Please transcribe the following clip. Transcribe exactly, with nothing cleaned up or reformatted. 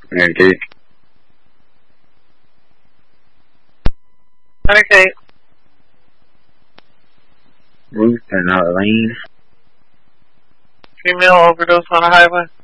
Mary Kate. Mary Kate. Ruth and Arlene. Female overdose on a highway.